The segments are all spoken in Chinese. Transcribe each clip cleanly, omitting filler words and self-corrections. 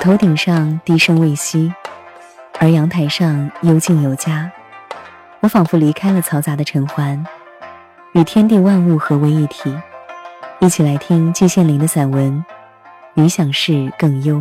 头顶上低声未息，而阳台上幽静有家。我仿佛离开了嘈杂的尘寰，与天地万物合为一体。一起来听季羡林的散文《余想事更幽》。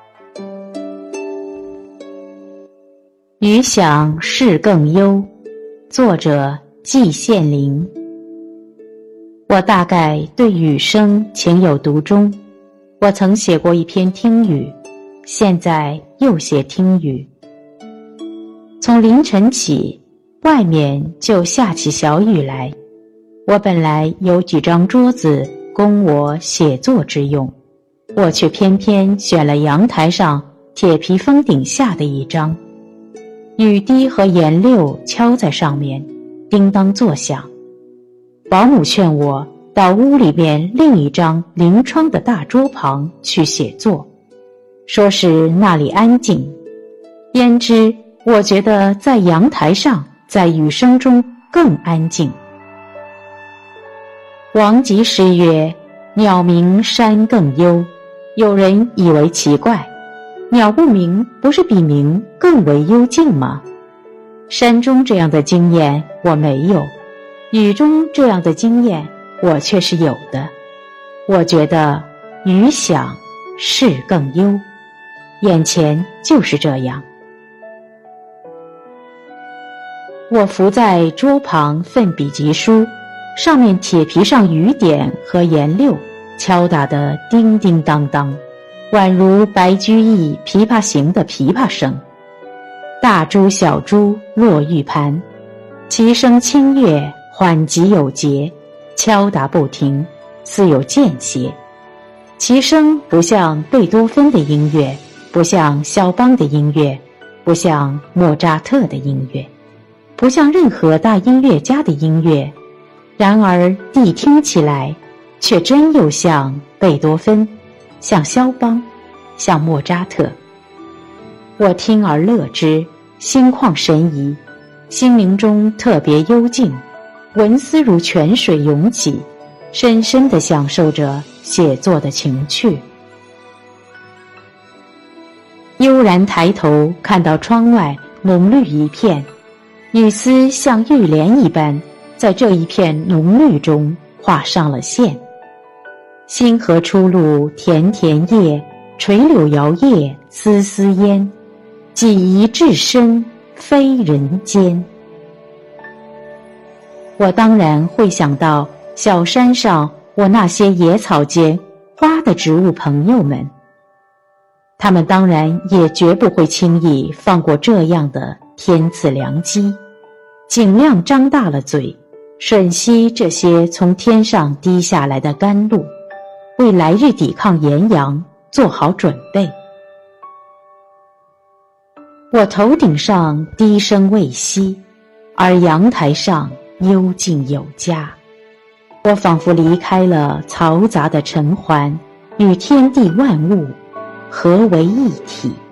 余想事更幽，作者季羡林。我大概对语声情有独钟，我曾写过一篇听语，现在又写听语。从凌晨起，外面就下起小雨来，我本来有几张桌子供我写作之用，我却偏偏选了阳台上铁皮封顶下的一张，雨滴和颜料敲在上面，叮当作响。保姆劝我到屋里面另一张临窗的大桌旁去写作，说是那里安静。焉知我觉得在阳台上，在雨声中更安静。王吉诗曰：鸟鸣山更幽。有人以为奇怪，鸟不鸣不是比鸣更为幽静吗？山中这样的经验我没有，雨中这样的经验我却是有的。我觉得余想事更幽，眼前就是这样。我伏在桌旁奋笔疾书，上面铁皮上雨点和颜料敲打得叮叮当当，宛如白居易《琵琶行》的琵琶声。大珠小珠落玉盘，其声清越，缓急有节，敲打不停，似有间歇。其声不像贝多芬的音乐，不像肖邦的音乐，不像莫扎特的音乐，不像任何大音乐家的音乐，然而谛听起来却真又像贝多芬，像肖邦，像莫扎特。我听而乐之，心旷神怡，心灵中特别幽静，文思如泉水涌起，深深地享受着写作的情趣。悠然抬头看到窗外浓绿一片，雨丝像玉莲一般在这一片浓绿中画上了线。星河出露田田叶，垂柳摇曳丝丝烟，几宜至深非人间。我当然会想到小山上我那些野草间花的植物朋友们，他们当然也绝不会轻易放过这样的天赐良机，尽量张大了嘴，吮吸这些从天上滴下来的甘露，为来日抵抗炎阳做好准备。我头顶上低声未息，而阳台上幽静有家。我仿佛离开了嘈杂的尘寰，与天地万物合为一体。